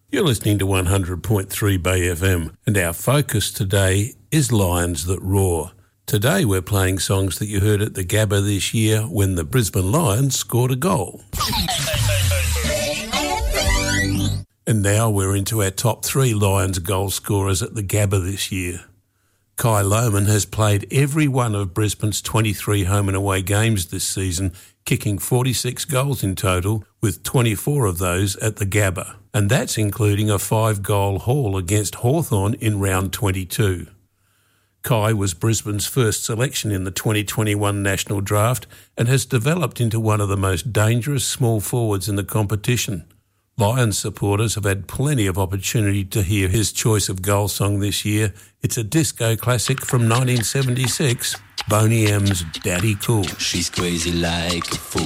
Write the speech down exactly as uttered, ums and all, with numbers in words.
You're listening to one hundred point three Bay F M, and our focus today is Lions That Roar. Today we're playing songs that you heard at the Gabba this year when the Brisbane Lions scored a goal. And now we're into our top three Lions goal scorers at the Gabba this year. Kai Lohmann has played every one of Brisbane's twenty-three home and away games this season, kicking forty-six goals in total, with twenty-four of those at the Gabba. And that's including a five-goal haul against Hawthorn in round twenty-two. Kai was Brisbane's first selection in the twenty twenty-one national draft and has developed into one of the most dangerous small forwards in the competition. Lions supporters have had plenty of opportunity to hear his choice of goal song this year. It's a disco classic from nineteen seventy-six, Boney M's Daddy Cool. She's crazy like a fool.